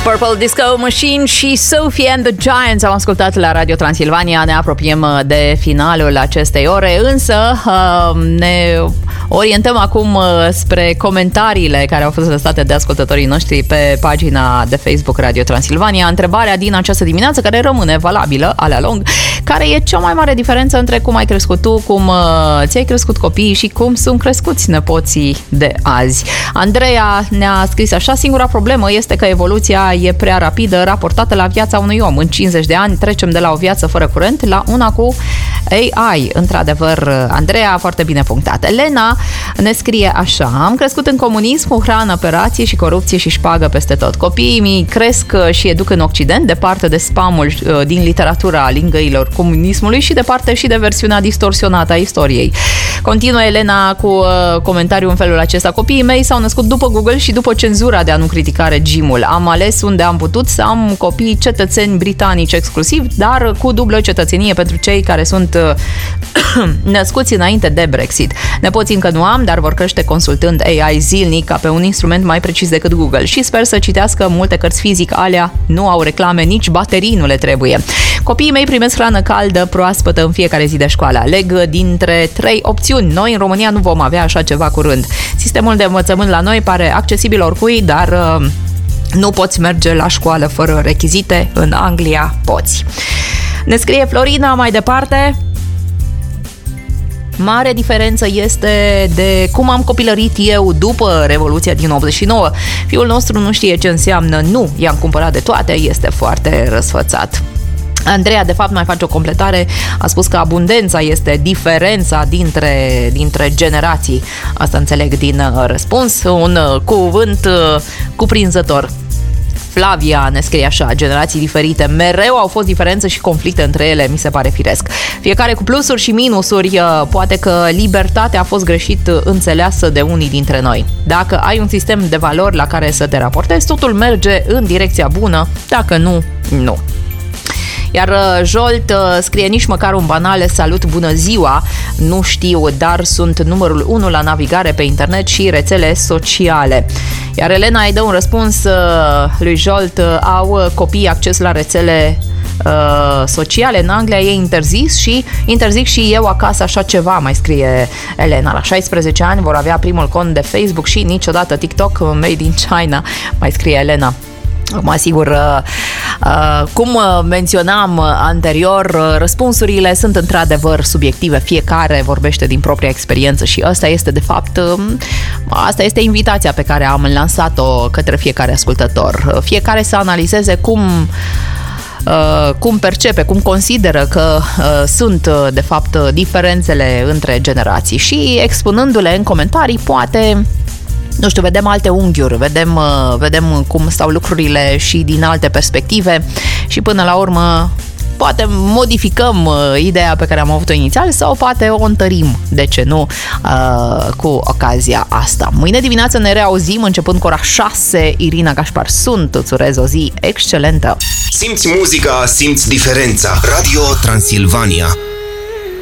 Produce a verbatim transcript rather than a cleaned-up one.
Purple Disco Machine și Sophie and the Giants am ascultat la Radio Transilvania. Ne apropiem de finalul acestei ore, însă ne orientăm acum spre comentariile care au fost lăsate de ascultătorii noștri pe pagina de Facebook Radio Transilvania. Întrebarea din această dimineață, care rămâne valabilă a la lung: care e cea mai mare diferență între cum ai crescut tu, cum ți-ai crescut copiii și cum sunt crescuți nepoții de azi? Andreea ne-a scris așa: singura problemă este că evoluția e prea rapidă raportată la viața unui om. În cincizeci de ani trecem de la o viață fără curent la una cu A I. Într-adevăr, Andreea, foarte bine punctat. Elena ne scrie așa: am crescut în comunism cu hrană pe rație și corupție și șpagă peste tot. Copiii mi cresc și educ în Occident, departe de spamul din literatura lingăilor comunismului și departe și de versiunea distorsionată a istoriei. Continuă Elena cu comentariul în felul acesta: copiii mei s-au născut după Google și după cenzura de a nu critica regimul. Am ales unde am putut să am copii cetățeni britanici exclusiv, dar cu dublă cetățenie pentru cei care sunt născuți înainte de Brexit. Nepoții încă nu am, dar vor crește consultând A I zilnic ca pe un instrument mai precis decât Google și sper să citească multe cărți fizic, alea nu au reclame, nici baterii nu le trebuie. Copiii mei primesc hrană caldă, proaspătă în fiecare zi de școală. Aleg dintre trei opțiuni. Noi în România nu vom avea așa ceva curând. Sistemul de învățământ la noi pare accesibil oricui, dar uh, nu poți merge la școală fără rechizite. În Anglia poți. Ne scrie Florina mai departe: mare diferență este de cum am copilărit eu după Revoluția din optzeci și nouă. Fiul nostru nu știe ce înseamnă nu, i-am cumpărat de toate, este foarte răsfățat. Andreea, de fapt, mai face o completare. A spus că abundența este diferența dintre, dintre generații. Asta înțeleg din răspuns. Un cuvânt cuprinzător. Flavia ne scrie așa: generații diferite, mereu au fost diferențe și conflicte între ele, mi se pare firesc. Fiecare cu plusuri și minusuri. Poate că libertatea a fost greșit înțeleasă de unii dintre noi. Dacă ai un sistem de valori la care să te raportezi, totul merge în direcția bună. Dacă nu, nu. Iar Jolt scrie: nici măcar un banal salut, bună ziua nu știu, dar sunt numărul unu la navigare pe internet și rețele sociale. Iar Elena îi dă un răspuns lui Jolt: au copiii acces la rețele uh, sociale? În Anglia e interzis și interzic și eu acasă așa ceva, mai scrie Elena. La șaisprezece ani vor avea primul cont de Facebook și niciodată TikTok, made in China, mai scrie Elena. Mă asigur, uh, cum menționam anterior, răspunsurile sunt într-adevăr subiective, fiecare vorbește din propria experiență și asta este de fapt, asta este invitația pe care am lansat-o către fiecare ascultător. Fiecare să analizeze cum cum percepe, cum consideră că uh, sunt de fapt diferențele între generații și expunându-le în comentarii, poate, nu știu, vedem alte unghiuri, vedem, vedem cum stau lucrurile și din alte perspective și până la urmă poate modificăm ideea pe care am avut-o inițial sau poate o întărim, de ce nu, cu ocazia asta. Mâine dimineață ne reauzim începând cu ora șase. Irina Gașpar sunt, îți urez o zi excelentă. Simți muzica, simți diferența. Radio Transilvania.